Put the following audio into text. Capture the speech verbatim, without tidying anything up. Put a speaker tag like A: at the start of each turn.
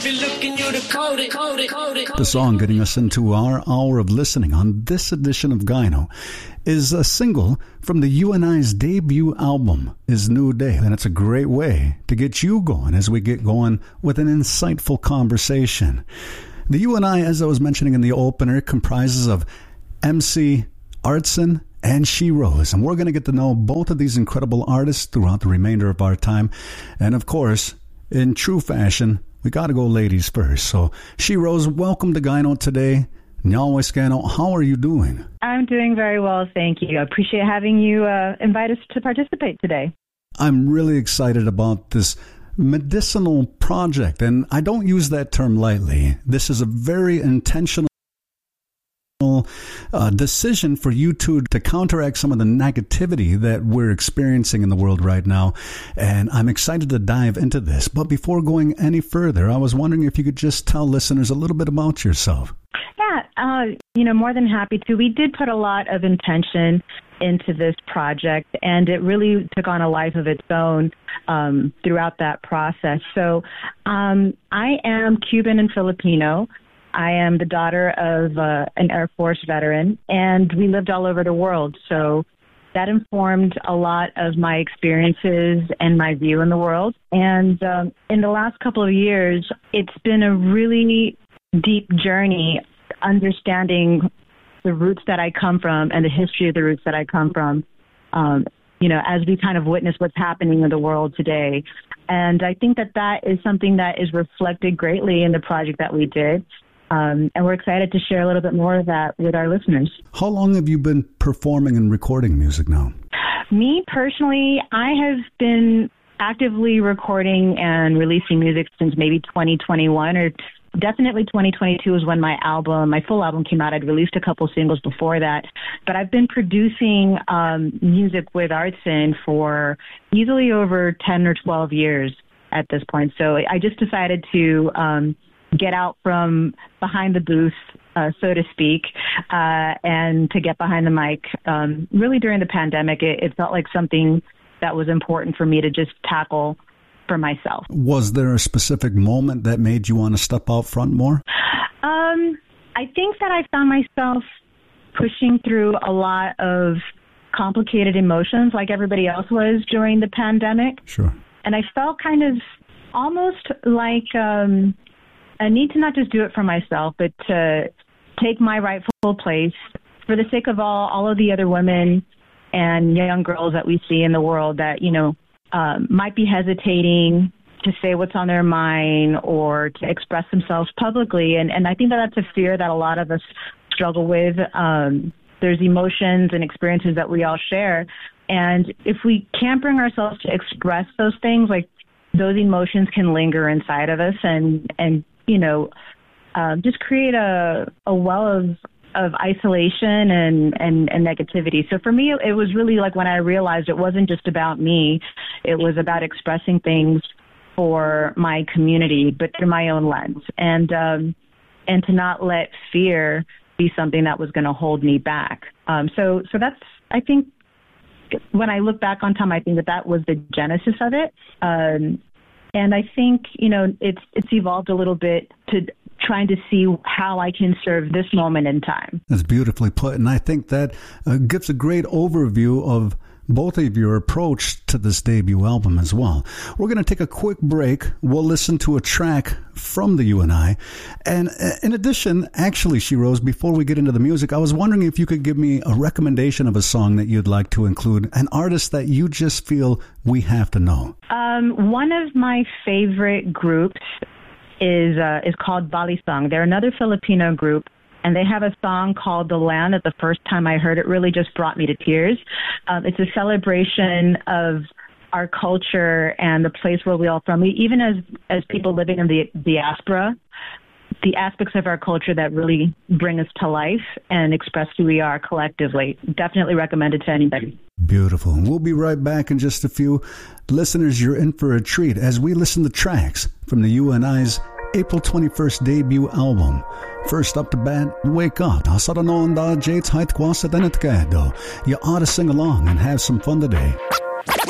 A: The song getting us into our hour of listening on this edition of Gyno is a single from the U N I's debut album, Is New Day. And it's a great way to get you going as we get going with an insightful conversation. The U N I, as I was mentioning in the opener, comprises of M C Artson and She Rose. And we're going to get to know both of these incredible artists throughout the remainder of our time. And of course, in true fashion, we got to go ladies first. So, She Rose, welcome to Gyno today. Nyalwai Scano, how are you doing?
B: I'm doing very well, thank you. I appreciate having you uh, invite us to participate today. I'm
A: really excited about this medicinal project, and I don't use that term lightly. This is a very intentional Uh, decision for you two to counteract some of the negativity that we're experiencing in the world right now. And I'm excited to dive into this. But before going any further, I was wondering if you could just tell listeners a little bit about yourself.
B: Yeah, uh, you know, more than happy to. We did put a lot of intention into this project, and it really took on a life of its own um, throughout that process. So um, I am Cuban and Filipino. I am the daughter of uh, an Air Force veteran, and we lived all over the world. So that informed a lot of my experiences and my view in the world. And um, in the last couple of years, it's been a really deep journey understanding the roots that I come from and the history of the roots that I come from, um, you know, as we kind of witness what's happening in the world today. And I think that that is something that is reflected greatly in the project that we did. Um, and we're excited to share a little bit more of that with our listeners.
A: How long have you been performing and recording music now?
B: Me, personally, I have been actively recording and releasing music since maybe twenty twenty-one, or definitely twenty twenty-two is when my album, my full album came out. I'd released a couple singles before that. But I've been producing um, music with Artson for easily over ten or twelve years at this point. So I just decided to Um, get out from behind the booth, uh, so to speak, uh, and to get behind the mic. Um, really during the pandemic, it, it felt like something that was important for me to just tackle for myself.
A: Was there a specific moment that made you want to step out front more?
B: Um, I think that I found myself pushing through a lot of complicated emotions like everybody else was during the pandemic.
A: Sure.
B: And I felt kind of almost like um, I need to not just do it for myself, but to take my rightful place for the sake of all, all of the other women and young girls that we see in the world that, you know, um, might be hesitating to say what's on their mind or to express themselves publicly. And, and I think that that's a fear that a lot of us struggle with. Um, there's emotions and experiences that we all share. And if we can't bring ourselves to express those things, like those emotions can linger inside of us and, and, you know, uh, just create a, a well of, of isolation and, and, and negativity. So for me, it was really like when I realized it wasn't just about me, it was about expressing things for my community, but through my own lens, and, um, and to not let fear be something that was going to hold me back. Um, so, so that's, I think, when I look back on time, I think that that was the genesis of it. Um, And I think, you know, it's it's evolved a little bit to trying to see how I can serve this moment in time.
A: That's beautifully put. And I think that uh, gives a great overview of both of your approach to this debut album as well. We're going to take a quick break. We'll listen to a track from the U N I. And in addition, actually, She Rose, before we get into the music, I was wondering if you could give me a recommendation of a song that you'd like to include, an artist that you just feel we have to know.
B: Um, one of my favorite groups is uh, is called Balisong. They're another Filipino group, and they have a song called The Land that the first time I heard it really just brought me to tears. Um, it's a celebration of our culture and the place where we all from. We, even as, as people living in the diaspora, the aspects of our culture that really bring us to life and express who we are collectively. Definitely recommend it to anybody.
A: Beautiful. We'll be right back in just a few. Listeners, you're in for a treat as we listen to tracks from the U N I's April twenty-first debut album. First up to bat, Wake Up. You ought to sing along and have some fun today.